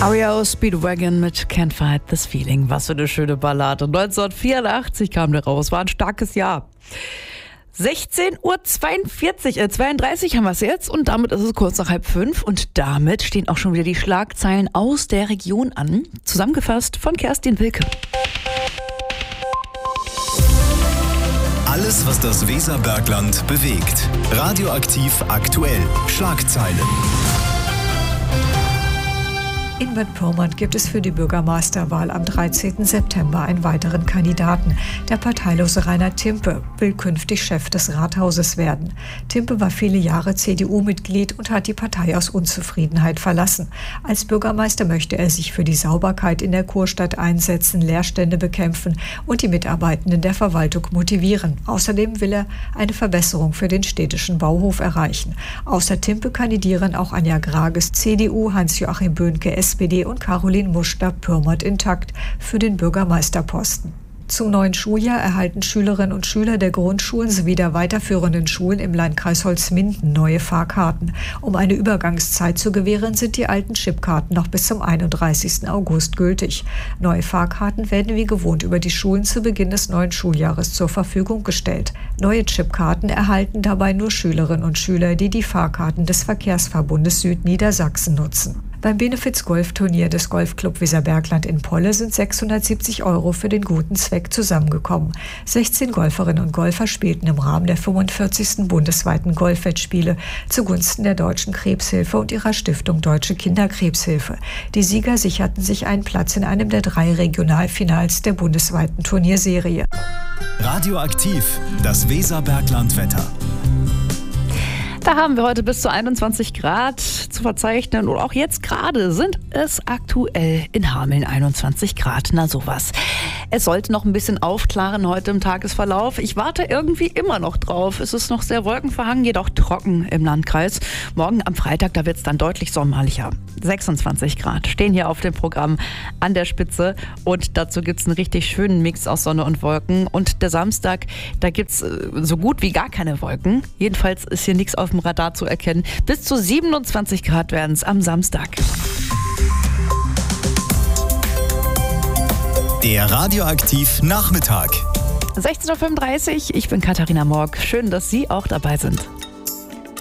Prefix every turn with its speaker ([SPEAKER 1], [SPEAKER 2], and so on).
[SPEAKER 1] REO Speedwagon mit Can't Fight This Feeling. Was für eine schöne Ballade. 1984 kam der raus. War ein starkes Jahr. 16:32 haben wir es jetzt und damit ist es kurz nach 4:30 und damit stehen auch schon wieder die Schlagzeilen aus der Region an. Zusammengefasst von Kerstin Wilke.
[SPEAKER 2] Alles, was das Weserbergland bewegt. Radioaktiv aktuell. Schlagzeilen.
[SPEAKER 3] In Bad Pyrmont gibt es für die Bürgermeisterwahl am 13. September einen weiteren Kandidaten. Der parteilose Rainer Timpe will künftig Chef des Rathauses werden. Timpe war viele Jahre CDU-Mitglied und hat die Partei aus Unzufriedenheit verlassen. Als Bürgermeister möchte er sich für die Sauberkeit in der Kurstadt einsetzen, Leerstände bekämpfen und die Mitarbeitenden der Verwaltung motivieren. Außerdem will er eine Verbesserung für den städtischen Bauhof erreichen. Außer Timpe kandidieren auch Anja Grages, CDU, Hans-Joachim Böhnke, SPD und Caroline Muster, Pyrmont intakt, für den Bürgermeisterposten. Zum neuen Schuljahr erhalten Schülerinnen und Schüler der Grundschulen sowie der weiterführenden Schulen im Landkreis Holzminden neue Fahrkarten. Um eine Übergangszeit zu gewähren, sind die alten Chipkarten noch bis zum 31. August gültig. Neue Fahrkarten werden wie gewohnt über die Schulen zu Beginn des neuen Schuljahres zur Verfügung gestellt. Neue Chipkarten erhalten dabei nur Schülerinnen und Schüler, die die Fahrkarten des Verkehrsverbundes Südniedersachsen nutzen. Beim Benefiz-Golfturnier des Golfclub Weserbergland in Polle sind 670 € für den guten Zweck zusammengekommen. 16 Golferinnen und Golfer spielten im Rahmen der 45. bundesweiten Golfwettspiele zugunsten der Deutschen Krebshilfe und ihrer Stiftung Deutsche Kinderkrebshilfe. Die Sieger sicherten sich einen Platz in einem der 3 Regionalfinals der bundesweiten Turnierserie.
[SPEAKER 2] Radioaktiv, das Weserbergland-Wetter.
[SPEAKER 1] Da haben wir heute bis zu 21 Grad zu verzeichnen und auch jetzt gerade sind es aktuell in Hameln 21 Grad. Na sowas. Es sollte noch ein bisschen aufklaren heute im Tagesverlauf. Ich warte irgendwie immer noch drauf. Es ist noch sehr wolkenverhangen, jedoch trocken im Landkreis. Morgen am Freitag, da wird es dann deutlich sommerlicher. 26 Grad stehen hier auf dem Programm an der Spitze und dazu gibt es einen richtig schönen Mix aus Sonne und Wolken. Und der Samstag, da gibt es so gut wie gar keine Wolken. Jedenfalls ist hier nichts auf dem Radar zu erkennen. Bis zu 27 Grad werden es am Samstag.
[SPEAKER 2] Der Radioaktiv Nachmittag.
[SPEAKER 1] 16:35 Uhr, ich bin Katharina Morg. Schön, dass Sie auch dabei sind.